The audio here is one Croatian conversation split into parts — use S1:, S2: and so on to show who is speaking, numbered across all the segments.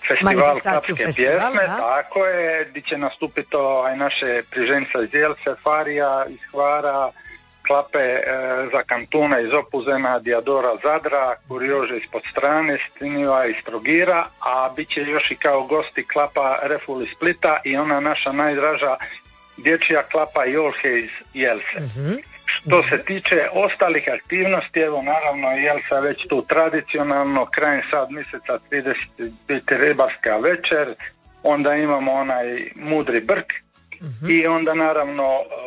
S1: festival klapske pjesme, tako je, gdje će nastupiti naše priženca iz Jelse, Farija iz Hvara, Klape za Kantuna iz Opuzena, Diadora Zadra, Kuriože ispod strane, Stiniva iz Trogira, a bit će još i kao gosti Klapa Reful iz Splita i ona naša najdraža dječja Klapa Jolhe iz Jelse. Što se tiče ostalih aktivnosti, evo naravno Jelsa već tu tradicionalno, krajem sad mjeseca 30 biti ribarska večer, onda imamo onaj mudri brk i onda naravno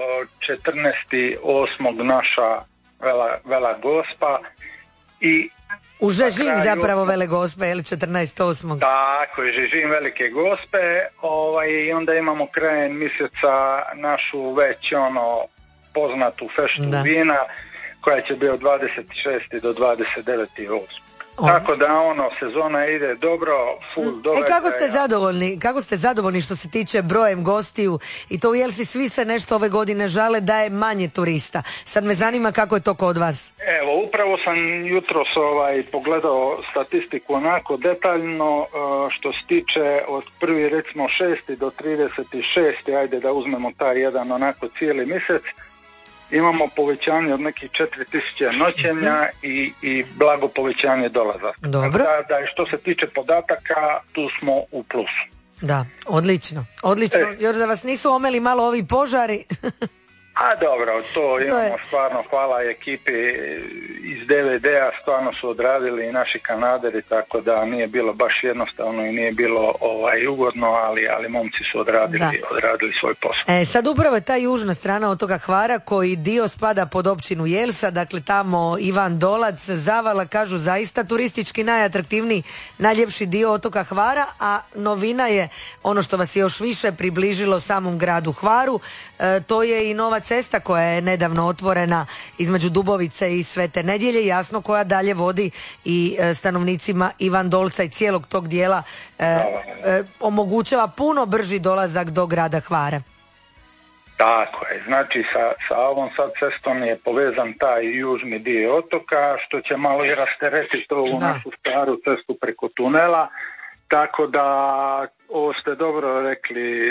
S1: 14.8. naša vela gospa i
S2: u Žežin zapravo vele gospe, je li 14.8.
S1: Tako je, Žežin velike gospe, i onda imamo krajem mjeseca našu već poznatu feštu vina koja će biti od 26. do 29.8. Tako da sezona ide dobro, full događaja.
S2: Kako ste zadovoljni što se tiče brojem gostiju i to u Jelsi svi se nešto ove godine žale da je manje turista. Sad me zanima kako je to kod vas.
S1: Evo, upravo sam jutros pogledao statistiku onako detaljno što se tiče od prvi recimo 6. do 36. ajde da uzmemo taj jedan onako cijeli mjesec. Imamo povećanje od nekih 4.000 noćenja i blago povećanje dolazaka.
S2: Dobro.
S1: Da što se tiče podataka, tu smo u plusu.
S2: Da, odlično. Još da vas nisu omeli malo ovi požari.
S1: A dobro, to imamo stvarno, hvala ekipi iz DVD-a, stvarno su odradili i naši kanaderi, tako da nije bilo baš jednostavno i nije bilo ugodno, ali momci su odradili svoj posao.
S2: Sad upravo je ta južna strana otoka Hvara koji dio spada pod općinu Jelsa, dakle tamo Ivan Dolac, Zavala, kažu zaista turistički najatraktivniji, najljepši dio otoka Hvara, a novina je ono što vas je još više približilo samom gradu Hvaru, to je i nova cesta koja je nedavno otvorena između Dubovice i Svete Nedjelje, jasno koja dalje vodi i stanovnicima Ivan Dolca i cijelog tog dijela omogućava puno brži dolazak do grada Hvara.
S1: Tako je, znači sa ovom sad cestom je povezan taj južni dio otoka, što će malo i rasteretiti ovu našu staru cestu preko tunela. Tako da, ovo ste dobro rekli,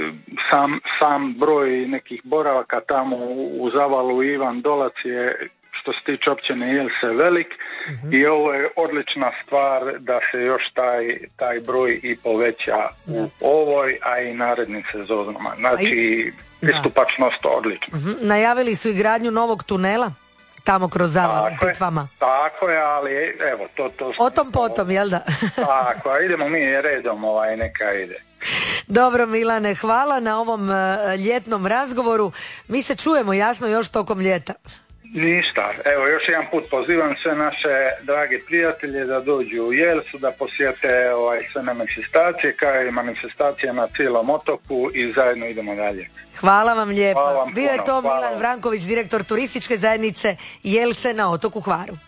S1: sam broj nekih boravaka tamo u Zavalu Ivan Dolac je, što se tiče općine Jelse, velik i ovo je odlična stvar da se još taj broj i poveća u ovoj, a i narednim sezonama. Znači, pristupačnost odlična.
S2: Najavili su i gradnju novog tunela tamo kroz Zavalu, Pitvama.
S1: Tako je, ali evo, to
S2: o tom potom, jel da?
S1: Tako, idemo mi redom, neka ide.
S2: Dobro, Milane, hvala na ovom ljetnom razgovoru. Mi se čujemo jasno još tokom ljeta.
S1: Ništa, evo još jedan put pozivam sve naše drage prijatelje da dođu u Jelsu, da posjete sve manifestacije, kao i manifestacije na cijelom otoku i zajedno idemo dalje.
S2: Hvala vam lijepo. Bio je to Milan Vranković, direktor turističke zajednice Jelse na otoku Hvaru.